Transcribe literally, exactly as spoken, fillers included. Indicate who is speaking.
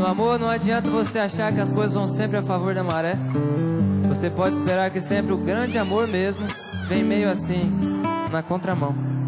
Speaker 1: No amor não adianta você achar que as coisas vão sempre a favor da maré. Você pode esperar que sempre o grande amor mesmo vem meio assim, na contramão.